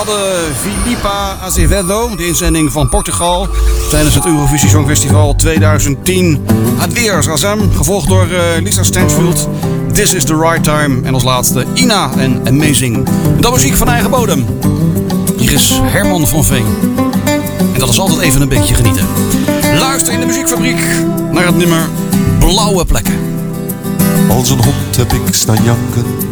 hadden Filipa Azevedo, de inzending van Portugal, tijdens het Eurovisie Songfestival 2010. Adeer Razem, gevolgd door Lisa Stansfield. This is the right time. En als laatste Ina en Amazing. Dat muziek van eigen bodem. Hier is Herman van Veen. En dat is altijd even een beetje genieten. Luister in de muziekfabriek naar het nummer Blauwe Plekken. Als een hond heb ik staan janken